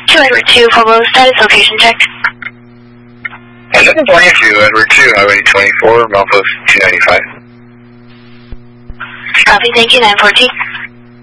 2 Edward 2, Hobo, status location check. 22 Edward 2, Highway 24, milepost 295. Copy, thank you, 914.